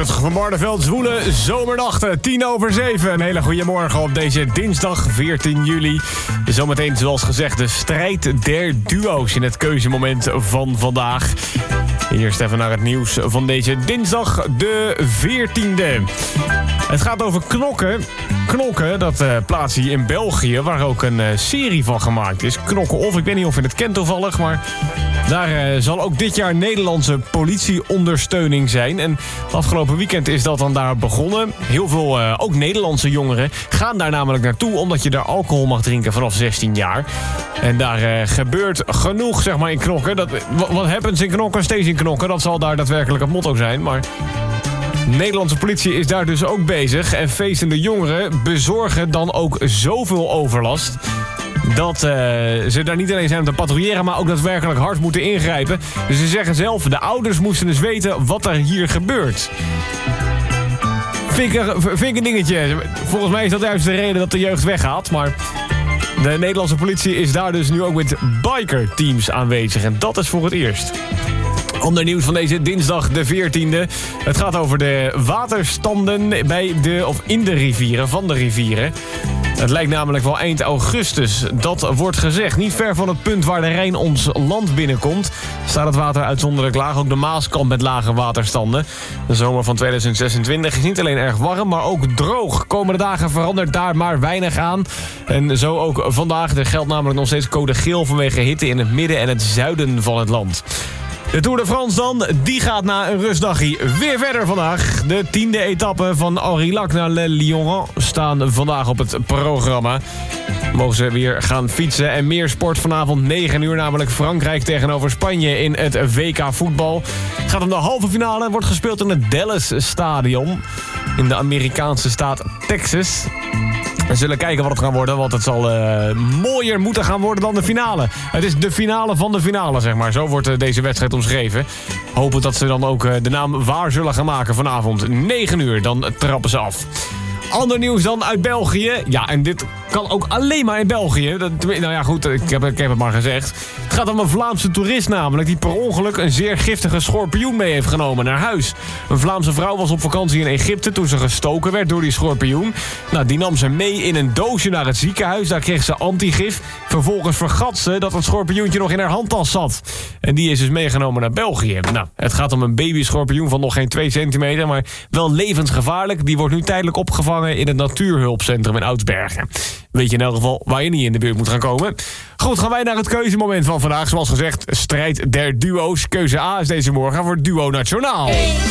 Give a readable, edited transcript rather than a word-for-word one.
Rutger van Barneveld, zwoele zomernachten, 6:50. Een hele goede morgen op deze dinsdag 14 juli. Zometeen, zoals gezegd, de strijd der duo's in het keuzemoment van vandaag. Eerst even naar het nieuws van deze dinsdag, de 14e. Het gaat over knokken. Knokken, dat plaats hier in België, waar ook een serie van gemaakt is. Knokken of, ik weet niet of je het kent toevallig, maar daar zal ook dit jaar Nederlandse politieondersteuning zijn. En afgelopen weekend is dat dan daar begonnen. Heel veel, ook Nederlandse jongeren, gaan daar namelijk naartoe, omdat je daar alcohol mag drinken vanaf 16 jaar. En daar gebeurt genoeg, zeg maar, in knokken. Wat happens in knokken, steeds in knokken. Dat zal daar daadwerkelijk het motto zijn, maar Nederlandse politie is daar dus ook bezig. En feestende jongeren bezorgen dan ook zoveel overlast dat ze daar niet alleen zijn om te patrouilleren, maar ook daadwerkelijk hard moeten ingrijpen. Dus ze zeggen zelf, de ouders moesten dus weten wat er hier gebeurt. Vind ik een dingetje. Volgens mij is dat juist de reden dat de jeugd weggaat. Maar de Nederlandse politie is daar dus nu ook met bikerteams aanwezig. En dat is voor het eerst. Ander nieuws van deze dinsdag de 14e. Het gaat over de waterstanden in de rivieren, van de rivieren. Het lijkt namelijk wel eind augustus. Dat wordt gezegd. Niet ver van het punt waar de Rijn ons land binnenkomt staat het water uitzonderlijk laag. Ook de Maas kampt met lage waterstanden. De zomer van 2026 is niet alleen erg warm, maar ook droog. Komende dagen verandert daar maar weinig aan. En zo ook vandaag. Er geldt namelijk nog steeds code geel vanwege hitte in het midden en het zuiden van het land. De Tour de France dan, die gaat na een rustdagje weer verder vandaag. De 10e etappe van Aurillac naar Le Lioran staan vandaag op het programma. Mogen ze weer gaan fietsen en meer sport vanavond 9 uur, namelijk Frankrijk tegenover Spanje in het WK voetbal. Het gaat om de halve finale, wordt gespeeld in het Dallas Stadion in de Amerikaanse staat Texas. We zullen kijken wat het gaat worden, want het zal mooier moeten gaan worden dan de finale. Het is de finale van de finale, zeg maar. Zo wordt deze wedstrijd omschreven. Hopen dat ze dan ook de naam waar zullen gaan maken vanavond. 9 uur, dan trappen ze af. Ander nieuws dan uit België. Ja, en dit kan ook alleen maar in België. Nou ja, goed, ik heb het maar gezegd. Het gaat om een Vlaamse toerist namelijk, die per ongeluk een zeer giftige schorpioen mee heeft genomen naar huis. Een Vlaamse vrouw was op vakantie in Egypte toen ze gestoken werd door die schorpioen. Nou, die nam ze mee in een doosje naar het ziekenhuis. Daar kreeg ze antigif. Vervolgens vergat ze dat het schorpioentje nog in haar handtas zat. En die is dus meegenomen naar België. Nou, het gaat om een babyschorpioen van nog geen 2 centimeter, maar wel levensgevaarlijk. Die wordt nu tijdelijk opgevangen in het natuurhulpcentrum in Oudsbergen. Weet je in elk geval waar je niet in de buurt moet gaan komen. Goed, gaan wij naar het keuzemoment van vandaag. Zoals gezegd, strijd der duo's. Keuze A is deze morgen voor Duo Nationaal.